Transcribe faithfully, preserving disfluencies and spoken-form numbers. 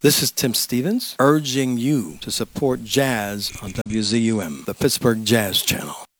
This is Tim Stevens urging you to support jazz on W Z U M, the Pittsburgh Jazz Channel.